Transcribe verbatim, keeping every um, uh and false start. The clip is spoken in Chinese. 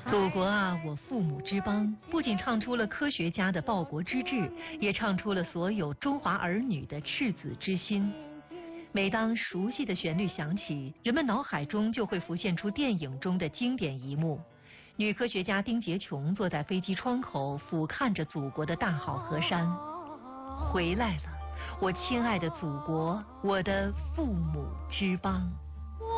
祖国啊，我父母之邦，不仅唱出了科学家的报国之志，也唱出了所有中华儿女的赤子之心。每当熟悉的旋律响起，人们脑海中就会浮现出电影中的经典一幕：女科学家丁洁琼坐在飞机窗口，俯瞰着祖国的大好河山。回来了，我亲爱的祖国，我的父母之邦。